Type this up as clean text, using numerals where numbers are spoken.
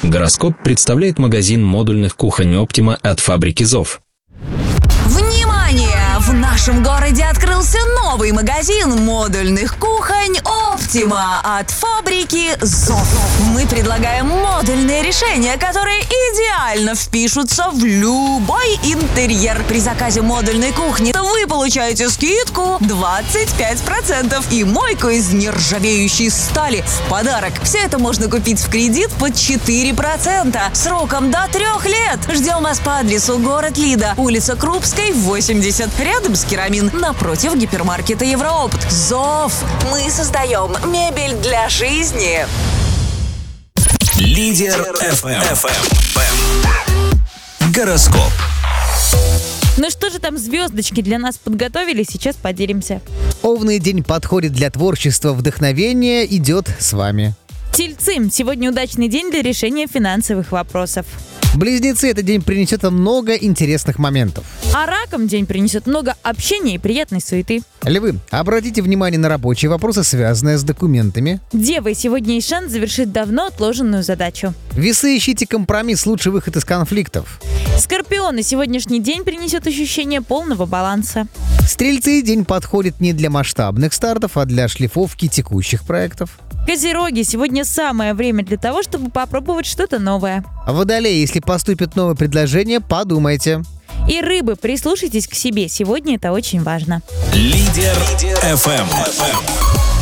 Гороскоп представляет магазин модульных кухонь «Оптима» от фабрики ЗОВ. Внимание! В нашем городе открылся новый магазин модульных кухонь «Оптима» от фабрики ЗОВ. Мы предлагаем модульные решения, которые идеально впишутся в любой интерьер. При заказе модульной кухни вы получаете скидку 25% и мойку из нержавеющей стали в подарок. Все это можно купить в кредит под 4%, сроком до 3 лет. Ждем вас по адресу город Лида, улица Крупской, 80, рядом с Керамин, напротив гипермаркета Евроопт. ЗОВ. Мы создаем мебель для жизни. Лидер FM. Гороскоп. Ну что же там звездочки для нас подготовили, сейчас поделимся. Овны, день подходит для творчества, вдохновение идет с вами. Тельцы, сегодня удачный день для решения финансовых вопросов. Близнецы, этот день принесет вам много интересных моментов. А ракам день принесет много общения и приятной суеты. Львы, обратите внимание на рабочие вопросы, связанные с документами. Девы, сегодня есть шанс завершить давно отложенную задачу. Весы, ищите компромисс, лучший выход из конфликтов. Скорпионы, сегодняшний день принесет ощущение полного баланса. Стрельцы, день подходит не для масштабных стартов, а для шлифовки текущих проектов. Козероги, сегодня самое время для того, чтобы попробовать что-то новое. Водолеи, если поступит новое предложение, подумайте. И рыбы, прислушайтесь к себе, сегодня это очень важно. Лидер FM.